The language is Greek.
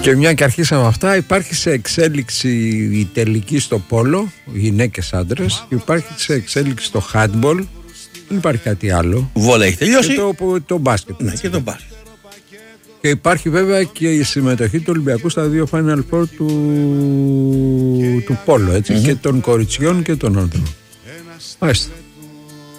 Και μια και αρχίσαμε αυτά, υπάρχει σε εξέλιξη η τελική στο πόλο, γυναίκες άντρες, υπάρχει σε εξέλιξη το handball, δεν υπάρχει κάτι άλλο. Βόλα έχει τελειώσει. Και το μπάσκετ. Ναι, και το μπάσκετ. Και υπάρχει βέβαια και η συμμετοχή του Ολυμπιακού στα 2 Final Four του πόλο, έτσι, και των κοριτσιών και των άντρων. Μάλιστα.